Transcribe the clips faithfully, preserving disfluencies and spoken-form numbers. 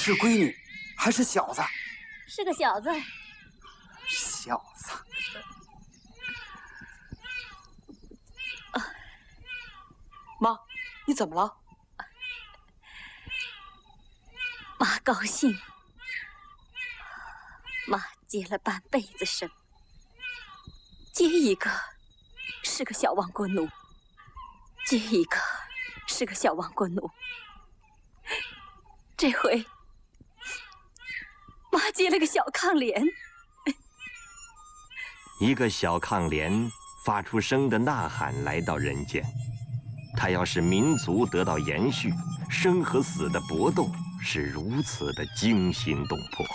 是闺女还是小子？ 是个小子。 小子。 啊，妈，你怎么了？ 妈高兴。妈结了半辈子生，接一个是个小亡国奴，接一个是个小亡国奴。这回妈接了个小炕帘。 一个小炕帘发出生的呐喊来到人间，它要使民族得到延续，生和死的搏斗是如此的惊心动魄。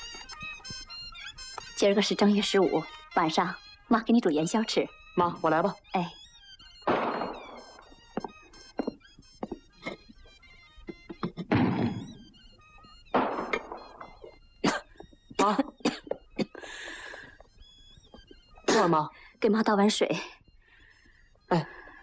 今儿个是正月十五，晚上妈给你煮元宵吃。 妈，我来吧。 哎。 妈，坐儿妈， 给妈倒碗水。 哎。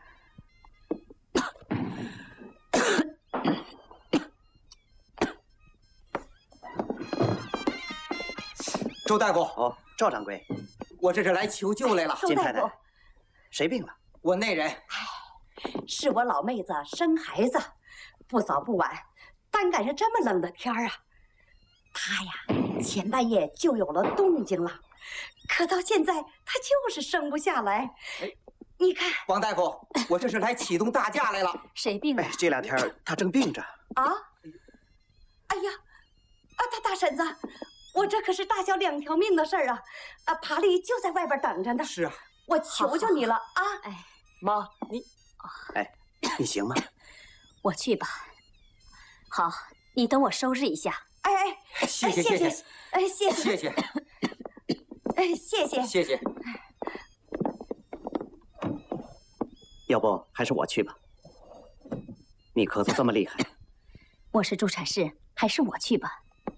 周大夫， 哦，赵掌柜， 我这是来求救来了。 金太太，谁病了？ 我内人。 哎，是我老妹子生孩子，不早不晚，单赶上这么冷的天儿啊，她呀前半夜就有了动静了，可到现在她就是生不下来。你看， 王大夫，我这是来启动大驾来了。 谁病了？ 哎，这两天她正病着。 啊？哎呀，啊，大大婶子。我这可是大小两条命的事儿啊！啊，爬犁就在外边等着呢。 是啊， 我求求你了啊！ 哎， 妈，你， 哎，你行吗？ 我去吧。好，你等我收拾一下。 哎哎， 谢谢谢谢， 哎谢谢谢谢， 哎谢谢谢谢。 要不还是我去吧。你咳嗽这么厉害， 我是助产士，还是我去吧。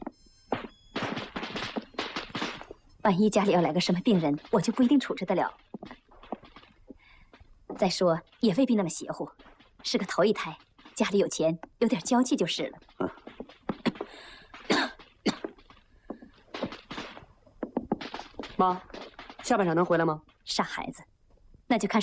万一家里要来个什么病人，我就不一定处置得了。再说也未必那么邪乎，是个头一胎，家里有钱，有点娇气就是了。 嗯、 妈，下半场能回来吗？ 傻孩子，那就看